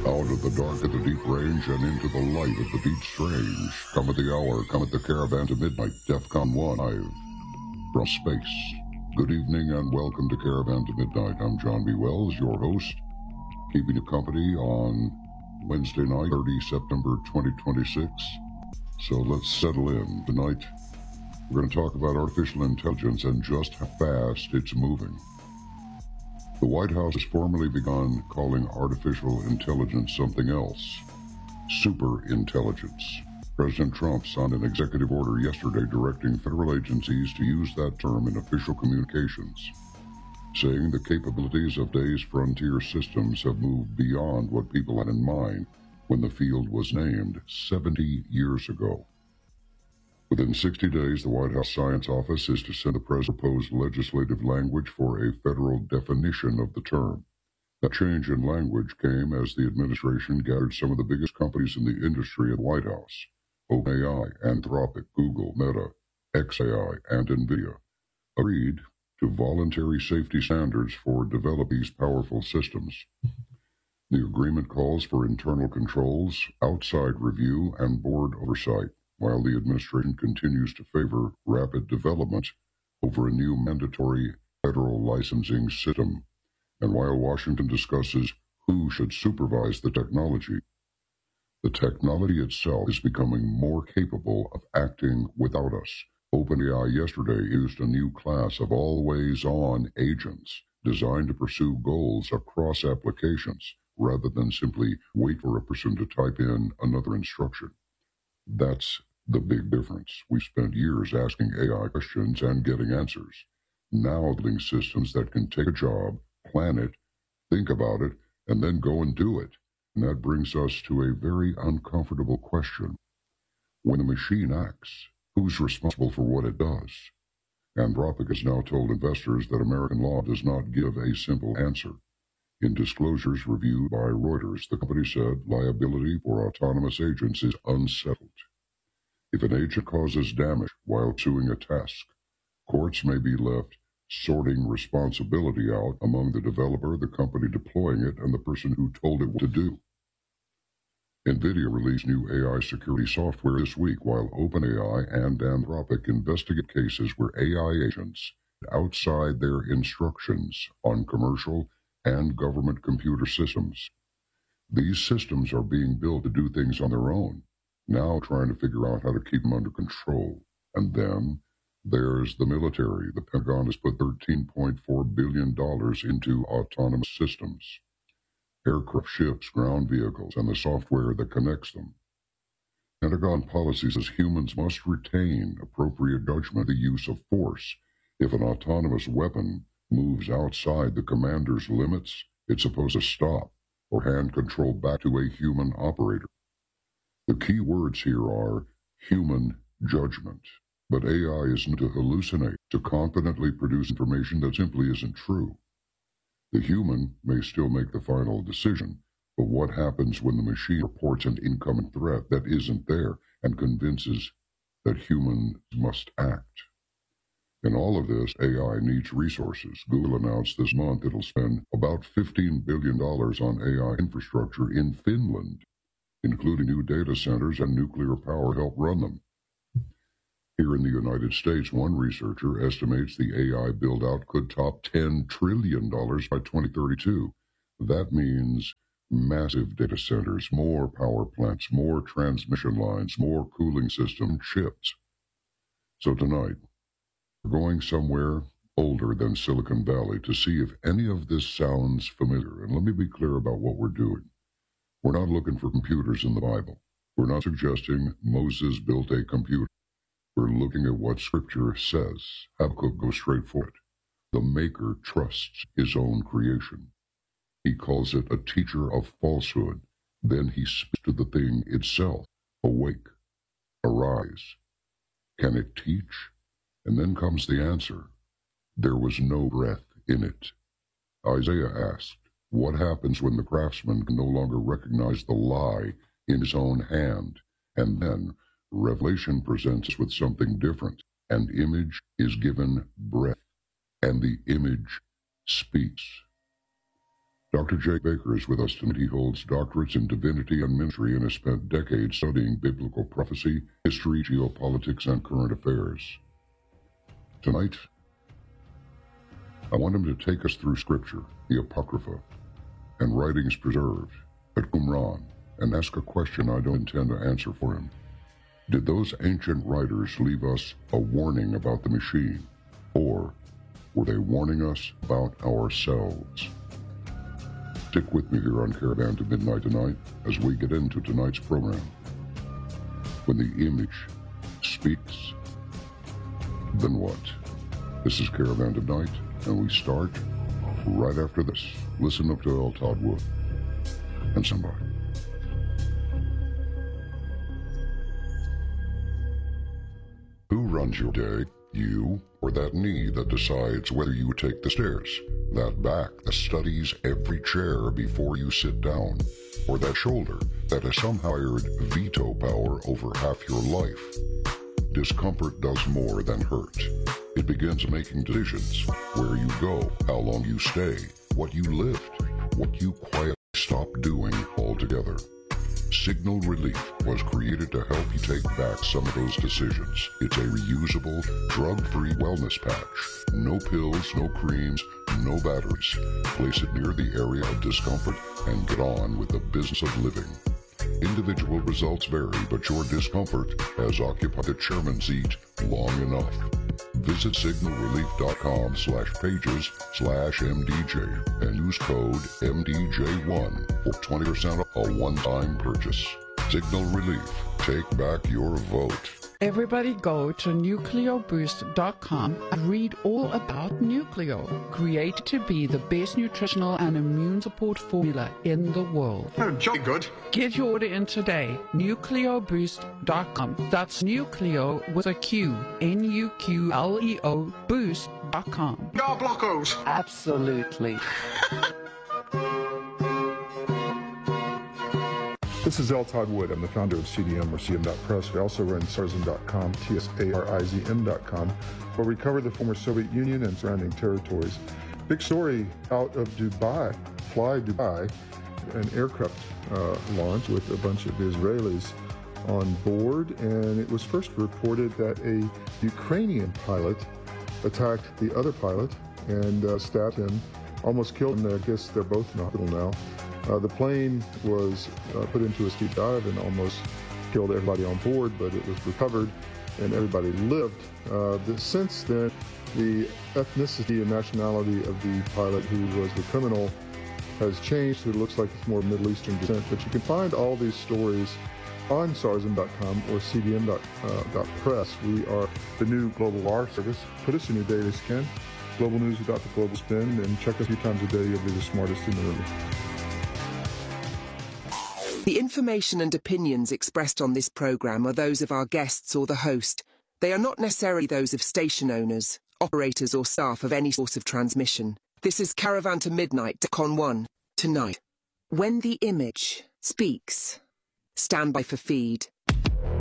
Out of the dark of the deep range and into the light of the deep strange. Come at the hour, come at the caravan to midnight, DEFCON 1 live from space. Good evening and welcome to Caravan to Midnight. I'm John B. Wells, your host, keeping you company on Wednesday night, 30 September 2026. So let's settle in. Tonight, we're going to talk about artificial intelligence and just how fast it's moving. The White House has formally begun calling artificial intelligence something else, superintelligence. President Trump signed an executive order yesterday directing federal agencies to use that term in official communications, saying the capabilities of today's frontier systems have moved beyond what people had in mind when the field was named 70 years ago. Within 60 days, the White House Science Office is to send the President's proposed legislative language for a federal definition of the term. That change in language came as the administration gathered some of the biggest companies in the industry at the White House: OpenAI, Anthropic, Google, Meta, xAI, and NVIDIA, agreed to voluntary safety standards for developing these powerful systems. The agreement calls for internal controls, outside review, and board oversight, while the administration continues to favor rapid development over a new mandatory federal licensing system, and while Washington discusses who should supervise the technology itself is becoming more capable of acting without us. OpenAI yesterday used a new class of always-on agents designed to pursue goals across applications rather than simply wait for a person to type in another instruction. That's the big difference. We spent years asking AI questions and getting answers. Now building systems that can take a job, plan it, think about it, and then go and do it. And that brings us to a very uncomfortable question. When a machine acts, who's responsible for what it does? Anthropic has now told investors that American law does not give a simple answer. In disclosures reviewed by Reuters, the company said liability for autonomous agents is unsettled. If an agent causes damage while doing a task, courts may be left sorting responsibility out among the developer, the company deploying it, and the person who told it what to do. NVIDIA released new AI security software this week, while OpenAI and Anthropic investigate cases where AI agents outside their instructions on commercial and government computer systems. These systems are being built to do things on their own, now trying to figure out how to keep them under control. And then there's the military. The Pentagon has put $13.4 billion into autonomous systems: aircraft, ships, ground vehicles, and the software that connects them. Pentagon policy says humans must retain appropriate judgment, the use of force. If an autonomous weapon moves outside the commander's limits, it's supposed to stop or hand control back to a human operator. The key words here are human judgment. But AI isn't to hallucinate, to confidently produce information that simply isn't true. The human may still make the final decision, but what happens when the machine reports an incoming threat that isn't there and convinces that humans must act? In all of this, AI needs resources. Google announced this month it'll spend about $15 billion on AI infrastructure in Finland, including new data centers and nuclear power to help run them. Here in the United States, one researcher estimates the AI build-out could top $10 trillion by 2032. That means massive data centers, more power plants, more transmission lines, more cooling system chips. So tonight, we're going somewhere older than Silicon Valley to see if any of this sounds familiar. And let me be clear about what we're doing. We're not looking for computers in the Bible. We're not suggesting Moses built a computer. We're looking at what Scripture says. Habakkuk goes straight for it. The Maker trusts his own creation. He calls it a teacher of falsehood. Then he speaks to the thing itself. Awake, arise. Can it teach? And then comes the answer. There was no breath in it. Isaiah asked, what happens when the craftsman can no longer recognize the lie in his own hand? And then Revelation presents us with something different. An image is given breath, and the image speaks. Dr. Jay Baker is with us tonight. He holds doctorates in divinity and ministry and has spent decades studying biblical prophecy, history, geopolitics, and current affairs. Tonight, I want him to take us through Scripture, the Apocrypha, and writings preserved at Qumran, and ask a question I don't intend to answer for him. Did those ancient writers leave us a warning about the machine, or were they warning us about ourselves? Stick with me here on Caravan to Midnight tonight as we get into tonight's program. When the image speaks, then what? This is Caravan Tonight, and we start right after this. Listen up to L. Todd Wood and somebody. Who runs your day? You or that knee that decides whether you take the stairs? That back that studies every chair before you sit down? Or that shoulder that has somehow acquired veto power over half your life? Discomfort does more than hurt. It begins making decisions. Where you go, how long you stay, what you lift, what you quietly stop doing altogether. Signal Relief was created to help you take back some of those decisions. It's a reusable, drug-free wellness patch. No pills, no creams, no batteries. Place it near the area of discomfort and get on with the business of living. Individual results vary, but your discomfort has occupied the chairman's seat long enough. Visit signalrelief.com/pages/MDJ and use code MDJ1 for 20% off a one-time purchase. Signal Relief. Take back your vote. Everybody go to nucleoboost.com and read all about Nucleo, created to be the best nutritional and immune support formula in the world. Oh, jolly good. Get your order in today. Nucleoboost.com. That's Nucleo with a Q. Nuqleo boost.com. Gar blockos. Absolutely. This is L. Todd Wood. I'm the founder of CDM or CM.press. We also run Sarzm.com, TSARIZM.com, where we cover the former Soviet Union and surrounding territories. Big story out of Dubai, Fly Dubai, an aircraft launch with a bunch of Israelis on board, and it was first reported that a Ukrainian pilot attacked the other pilot and stabbed him, almost killed him. I guess they're both in the hospital now. The plane was put into a steep dive and almost killed everybody on board, but it was recovered and everybody lived. Since then, the ethnicity and nationality of the pilot who was the criminal has changed. It looks like it's more Middle Eastern descent, but you can find all these stories on Sarzm.com or CDM.press. We are the new Global R service. Put us in your daily scan. Global news without the global spin, and check us a few times a day. You'll be the smartest in the room. The information and opinions expressed on this program are those of our guests or the host. They are not necessarily those of station owners, operators or staff of any source of transmission. This is Caravan to Midnight to Con 1, tonight. When the image speaks. Stand by for feed.